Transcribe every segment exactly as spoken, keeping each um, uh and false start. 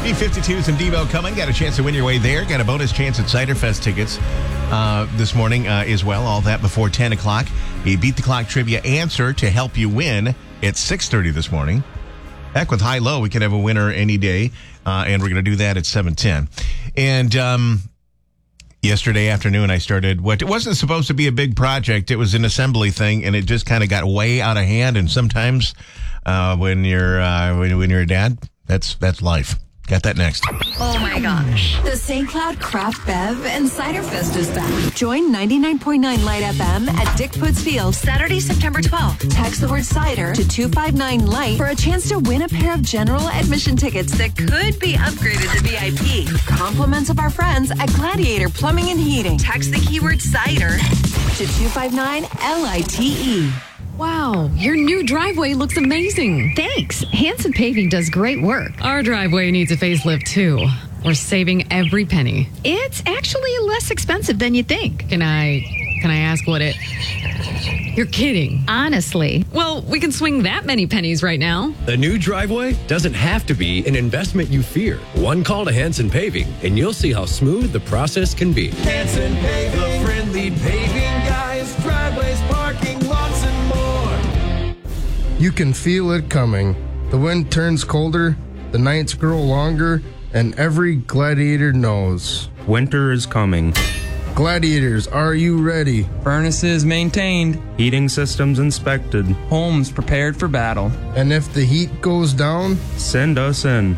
B fifty-twos and Devo coming. Got a chance to win your way there. Got a bonus chance at Cider Fest tickets uh, this morning uh, as well. All that before ten o'clock. A Beat the Clock trivia answer to help you win at six thirty this morning. Heck, with high-low, we could have a winner any day, uh, and we're going to do that at seven ten. And um, yesterday afternoon, I started what it wasn't supposed to be a big project. It was an assembly thing, and it just kind of got way out of hand. And sometimes uh, when you're uh, when, when you're a dad, that's that's life. Got that next. Oh my gosh. The Saint Cloud Craft Bev and Cider Fest is back. Join ninety-nine point nine Light F M at Dick Putz Field Saturday, September twelfth. Text the word cider to two five nine Light for a chance to win a pair of general admission tickets that could be upgraded to V I P. Compliments of our friends at Gladiator Plumbing and Heating. Text the keyword cider to two five nine L I T E. Wow, your new driveway looks amazing. Thanks. Hanson Paving does great work. Our driveway needs a facelift, too. We're saving every penny. It's actually less expensive than you think. Can I, can I ask what it... You're kidding. Honestly. Well, we can swing that many pennies right now. The new driveway doesn't have to be an investment you fear. One call to Hanson Paving, and you'll see how smooth the process can be. Hanson Paving, the friendly paving guys, driveways, parking lots, and more. You can feel it coming. The wind turns colder, the nights grow longer, and every gladiator knows. Winter is coming. Gladiators, are you ready? Furnaces maintained. Heating systems inspected. Homes prepared for battle. And if the heat goes down, send us in.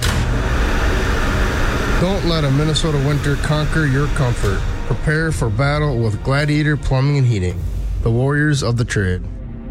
Don't let a Minnesota winter conquer your comfort. Prepare for battle with Gladiator Plumbing and Heating, the warriors of the trade.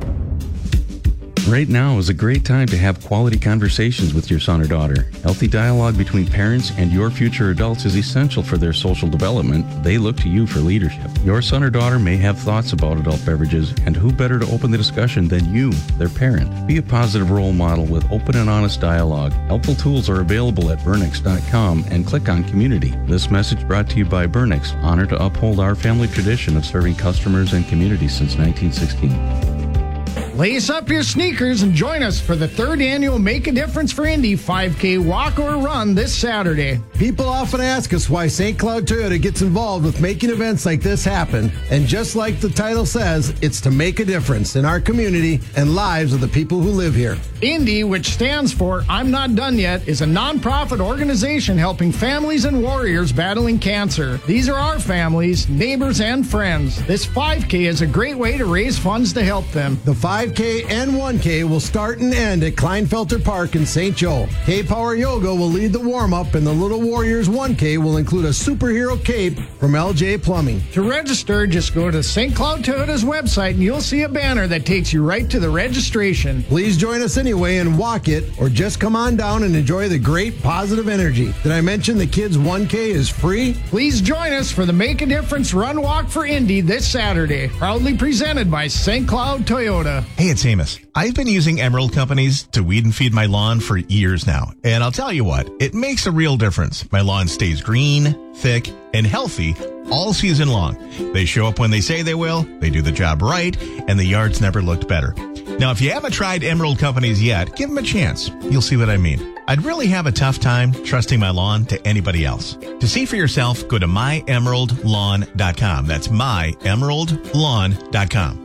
Right now is a great time to have quality conversations with your son or daughter. Healthy dialogue between parents and your future adults is essential for their social development. They look to you for leadership. Your son or daughter may have thoughts about adult beverages, and who better to open the discussion than you, their parent? Be a positive role model with open and honest dialogue. Helpful tools are available at Burnix dot com and click on Community. This message brought to you by Burnix, honored to uphold our family tradition of serving customers and communities since nineteen sixteen. Lace up your sneakers and join us for the third annual Make a Difference for Indy five K walk or run this Saturday. People often ask us why Saint Cloud Toyota gets involved with making events like this happen. And just like the title says, it's to make a difference in our community and lives of the people who live here. Indy, which stands for I'm Not Done Yet, is a nonprofit organization helping families and warriors battling cancer. These are our families, neighbors, and friends. This five K is a great way to raise funds to help them. The five K and one K will start and end at Kleinfelter Park in Saint Joe. K-Power Yoga will lead the warm-up, and the Little Warriors one K will include a superhero cape from L J Plumbing. To register, just go to Saint Cloud Toyota's website and you'll see a banner that takes you right to the registration. Please join us anyway and walk it, or just come on down and enjoy the great positive energy. Did I mention the kids one K is free? Please join us for the Make a Difference Run Walk for Indy this Saturday. Proudly presented by Saint Cloud Toyota. Hey, it's Amos. I've been using Emerald Companies to weed and feed my lawn for years now. And I'll tell you what, it makes a real difference. My lawn stays green, thick, and healthy all season long. They show up when they say they will, they do the job right, and the yard's never looked better. Now, if you haven't tried Emerald Companies yet, give them a chance. You'll see what I mean. I'd really have a tough time trusting my lawn to anybody else. To see for yourself, go to my emerald lawn dot com. That's my emerald lawn dot com.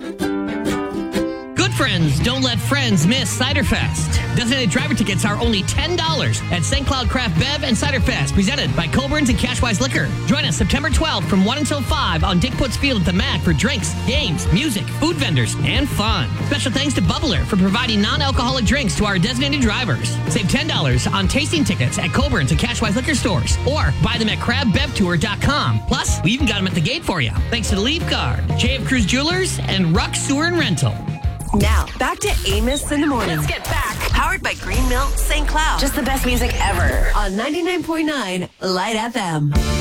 Good friends don't let friends miss Cider Fest. Designated driver tickets are only ten dollars at Saint Cloud Craft Bev and Cider Fest, presented by Colburn's and Cashwise Liquor. Join us September twelfth from one until five on Dick Putz Field at the Mac for drinks, games, music, food vendors, and fun. Special thanks to Bubbler for providing non-alcoholic drinks to our designated drivers. Save ten dollars on tasting tickets at Colburn's and Cashwise Liquor stores, or buy them at crab bev tour dot com. Plus, we even got them at the gate for you. Thanks to the Leaf Guard, J F Cruz Jewelers, and Ruck Sewer and Rental. Now, back to Amos in the Morning. Let's get back. Powered by Green Milk Saint Cloud. Just the best music ever. On ninety-nine point nine Light F M.